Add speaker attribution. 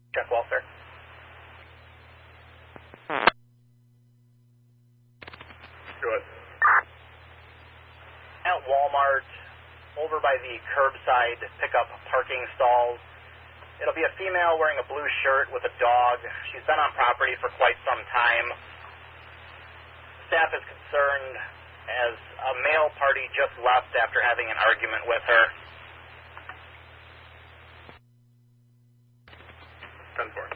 Speaker 1: Check welfare.
Speaker 2: Good.
Speaker 1: At Walmart, over by the curbside pickup parking stalls, it'll be a female wearing a blue shirt with a dog. She's been on property for quite some time. Staff is concerned as a male party just left after having an argument with her.
Speaker 2: 10-4.